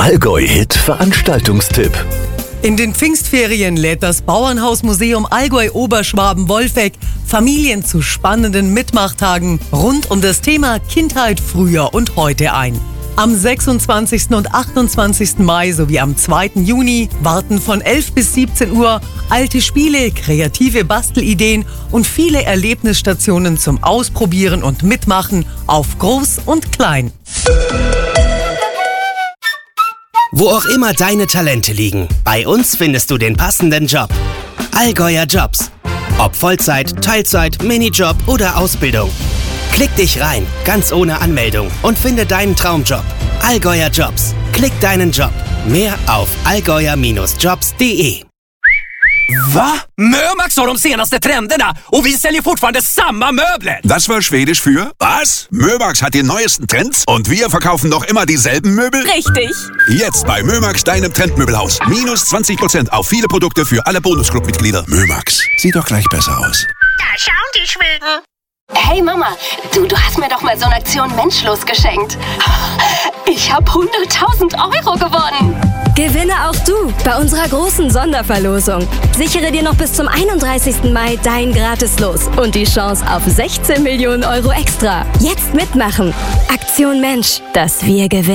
Allgäu-Hit Veranstaltungstipp. In den Pfingstferien lädt das Bauernhausmuseum Allgäu-Oberschwaben-Wolfegg Familien zu spannenden Mitmachtagen rund um das Thema Kindheit früher und heute ein. Am 26. und 28. Mai sowie am 2. Juni warten von 11 bis 17 Uhr alte Spiele, kreative Bastelideen und viele Erlebnisstationen zum Ausprobieren und Mitmachen auf Groß und Klein. Wo auch immer deine Talente liegen, bei uns findest du den passenden Job. Allgäuer Jobs. Ob Vollzeit, Teilzeit, Minijob oder Ausbildung. Klick dich rein, ganz ohne Anmeldung und finde deinen Traumjob. Allgäuer Jobs. Klick deinen Job. Mehr auf allgäuer-jobs.de. Va? Mömax har de senaste trenderna och vi säljer fortfarande samma möbler. Das war Schwedisch für was? Mömax hat die neuesten Trends und wir verkaufen noch immer dieselben Möbel? Richtig. Jetzt bei Mömax, deinem Trendmöbelhaus. Minus 20% auf viele Produkte für alle Bonusclub-Mitglieder. Mömax, sieht doch gleich besser aus. Da schauen die Schweden. Hey Mama, du hast mir doch mal so eine Aktion Menschlos geschenkt. Ich habe 100.000 Euro gewonnen. Gewinne auch du bei unserer großen Sonderverlosung. Sichere dir noch bis zum 31. Mai dein Gratislos und die Chance auf 16 Millionen Euro extra. Jetzt mitmachen. Aktion Mensch, dass wir gewinnen.